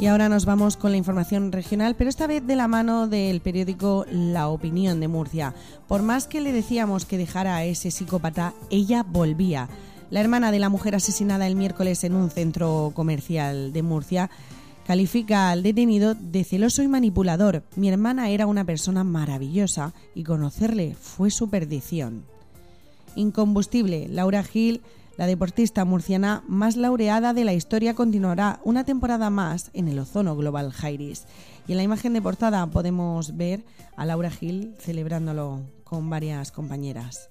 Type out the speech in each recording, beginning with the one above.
Y ahora nos vamos con la información regional, pero esta vez de la mano del periódico La Opinión de Murcia. Por más que le decíamos que dejara a ese psicópata, ella volvía. La hermana de la mujer asesinada el miércoles en un centro comercial de Murcia califica al detenido de celoso y manipulador. Mi hermana era una persona maravillosa y conocerle fue su perdición. Incombustible, Laura Gil, la deportista murciana más laureada de la historia, continuará una temporada más en el Ozono Global Jairis. Y en la imagen de portada podemos ver a Laura Gil celebrándolo con varias compañeras.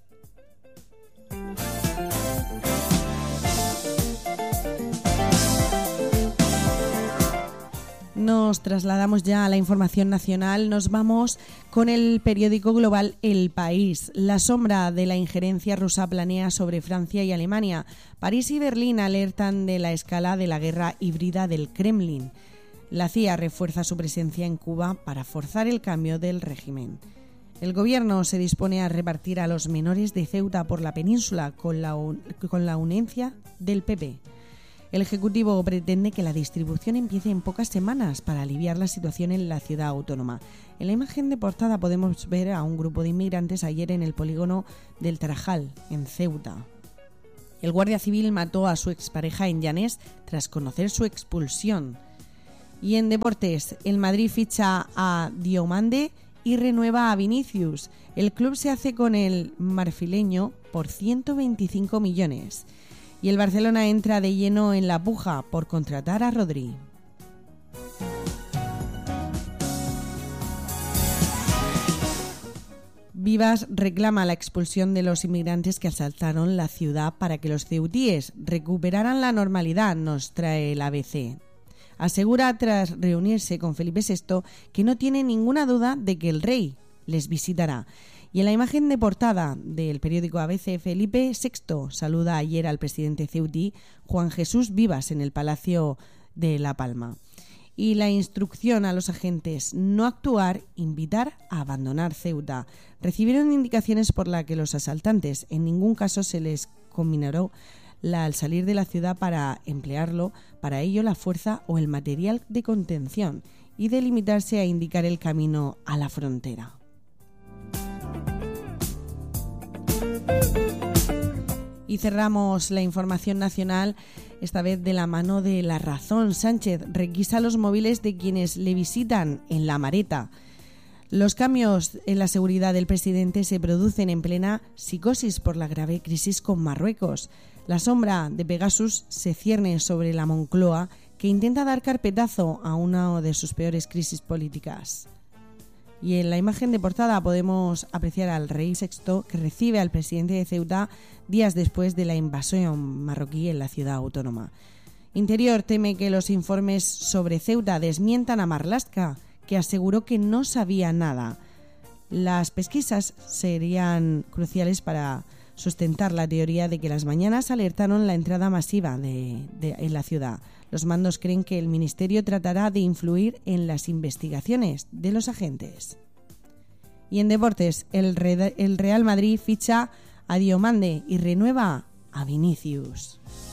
Nos trasladamos ya a la información nacional. Nos vamos con el periódico global El País. La sombra de la injerencia rusa planea sobre Francia y Alemania. París y Berlín alertan de la escala de la guerra híbrida del Kremlin. La CIA refuerza su presencia en Cuba para forzar el cambio del régimen. El gobierno se dispone a repartir a los menores de Ceuta por la península con la anuencia del PP. El Ejecutivo pretende que la distribución empiece en pocas semanas para aliviar la situación en la ciudad autónoma. En la imagen de portada podemos ver a un grupo de inmigrantes ayer en el polígono del Tarajal, en Ceuta. El guardia civil mató a su expareja en Llanés tras conocer su expulsión. Y en deportes, el Madrid ficha a Diomande y renueva a Vinicius. El club se hace con el marfileño por 125 millones. Y el Barcelona entra de lleno en la puja por contratar a Rodri. Vivas reclama la expulsión de los inmigrantes que asaltaron la ciudad para que los ceutíes recuperaran la normalidad, nos trae el ABC. Asegura tras reunirse con Felipe VI que no tiene ninguna duda de que el rey les visitará. Y en la imagen de portada del periódico ABC, Felipe VI saluda ayer al presidente ceutí Juan Jesús Vivas en el Palacio de La Palma. Y la instrucción a los agentes: no actuar, invitar a abandonar Ceuta. Recibieron indicaciones por las que los asaltantes en ningún caso se les conminó al salir de la ciudad para emplearlo para ello la fuerza o el material de contención y de limitarse a indicar el camino a la frontera. Y cerramos la información nacional, esta vez de la mano de La Razón. Sánchez requisa los móviles de quienes le visitan en La Mareta. Los cambios en la seguridad del presidente se producen en plena psicosis por la grave crisis con Marruecos. La sombra de Pegasus se cierne sobre la Moncloa, que intenta dar carpetazo a una de sus peores crisis políticas. Y en la imagen de portada podemos apreciar al rey VI que recibe al presidente de Ceuta días después de la invasión marroquí en la ciudad autónoma. Interior teme que los informes sobre Ceuta desmientan a Marlaska, que aseguró que no sabía nada. Las pesquisas serían cruciales para sustentar la teoría de que las mañanas alertaron la entrada masiva en la ciudad. Los mandos creen que el ministerio tratará de influir en las investigaciones de los agentes. Y en deportes, el Real Madrid ficha a Diomande y renueva a Vinicius.